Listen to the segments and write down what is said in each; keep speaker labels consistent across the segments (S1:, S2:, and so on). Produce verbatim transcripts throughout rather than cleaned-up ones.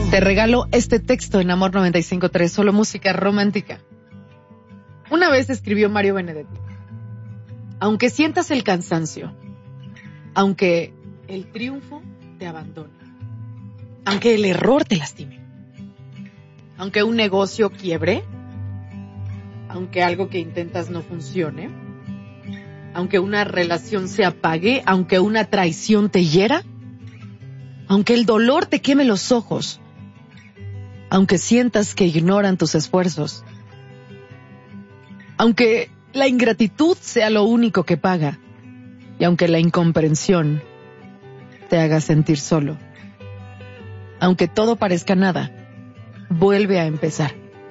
S1: Te regalo este texto en Amor noventa y cinco punto tres, solo música romántica. Una vez escribió Mario Benedetti: aunque sientas el cansancio, aunque el triunfo te abandone, aunque el error te lastime, aunque un negocio quiebre, aunque algo que intentas no funcione, aunque una relación se apague, aunque una traición te hiera, aunque el dolor te queme los ojos, aunque sientas que ignoran tus esfuerzos, aunque la ingratitud sea lo único que paga, y aunque la incomprensión te haga sentir solo, aunque todo parezca nada, vuelve a empezar.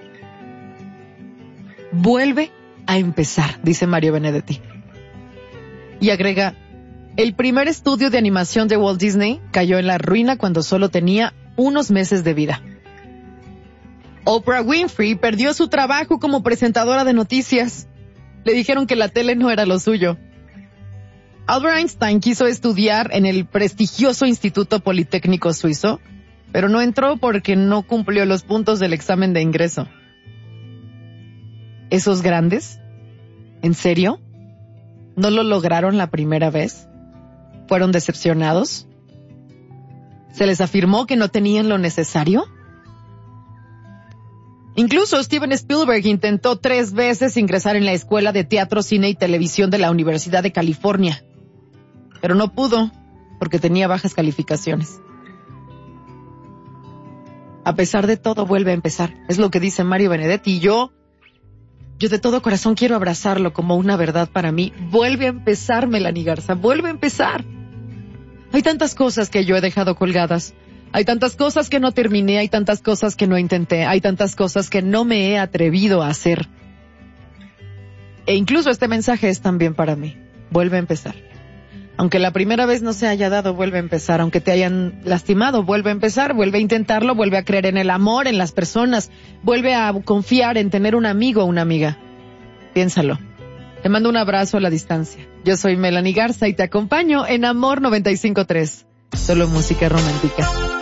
S1: Vuelve a empezar, dice Mario Benedetti. Y agrega: el primer estudio de animación de Walt Disney cayó en la ruina cuando solo tenía unos meses de vida. Oprah Winfrey perdió su trabajo como presentadora de noticias. Le dijeron que la tele no era lo suyo. Albert Einstein quiso estudiar en el prestigioso Instituto Politécnico Suizo, pero no entró porque no cumplió los puntos del examen de ingreso. ¿Esos grandes? ¿En serio? ¿No lo lograron la primera vez? ¿Fueron decepcionados? ¿Se les afirmó que no tenían lo necesario? Incluso Steven Spielberg intentó tres veces ingresar en la Escuela de Teatro, Cine y Televisión de la Universidad de California, pero no pudo porque tenía bajas calificaciones. A pesar de todo, vuelve a empezar. Es lo que dice Mario Benedetti. Y yo, yo de todo corazón quiero abrazarlo como una verdad para mí. Vuelve a empezar, Melanie Garza, vuelve a empezar. Hay tantas cosas que yo he dejado colgadas. Hay tantas cosas que no terminé, hay tantas cosas que no intenté, hay tantas cosas que no me he atrevido a hacer. E incluso este mensaje es también para mí. Vuelve a empezar. Aunque la primera vez no se haya dado, vuelve a empezar. Aunque te hayan lastimado, vuelve a empezar. Vuelve a intentarlo, vuelve a creer en el amor, en las personas. Vuelve a confiar en tener un amigo o una amiga. Piénsalo. Te mando un abrazo a la distancia. Yo soy Melanie Garza y te acompaño en Amor noventa y cinco punto tres. Solo música romántica.